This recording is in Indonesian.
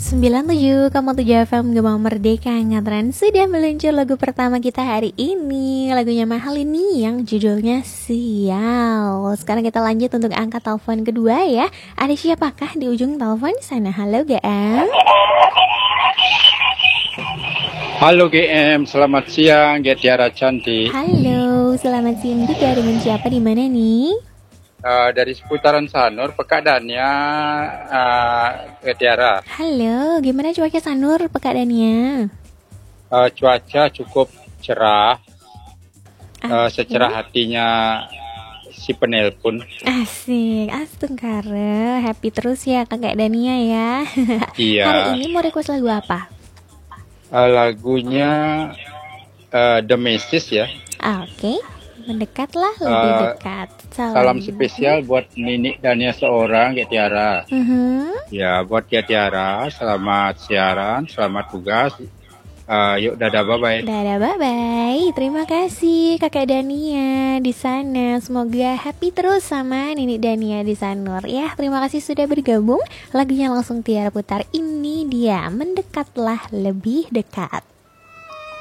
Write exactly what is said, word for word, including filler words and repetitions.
sembilan puluh tujuh koma tujuh F M Gema Merdeka Ngatren sudah meluncur lagu pertama kita hari ini. Lagunya mahal ini yang judulnya Sial. Sekarang kita lanjut untuk angkat telepon kedua ya. Ada siapakah di ujung telepon sana? Halo G M. Halo G M, selamat siang Getiara Cantik. Halo, selamat siang juga. Dengan siapa di mana nih? Uh, dari seputaran Sanur, Pekadania, uh, Getiara. Halo, gimana cuaca Sanur Pekadania? Uh, cuaca cukup cerah, uh, Okay. secerah hatinya si penelpon. Asik, astungkara. Happy terus ya Kakak Dania ya. Iya. Hari ini mau request lagu apa? Uh, lagunya uh, The Message ya. Ah, Oke, okay. Mendekatlah lebih Uh, dekat. Salam Salam spesial buat Nini Dania seorang Getiara. Uh-huh. Ya, buat Getiara, selamat siaran, selamat tugas. Uh, yuk, dadah, bye-bye. Dadah, bye-bye. Terima kasih Kakak Dania di sana. Semoga happy terus sama Nini Dania di Sanur ya. Terima kasih sudah bergabung. Lagunya langsung Tiara putar. Ini dia, Mendekatlah Lebih Dekat.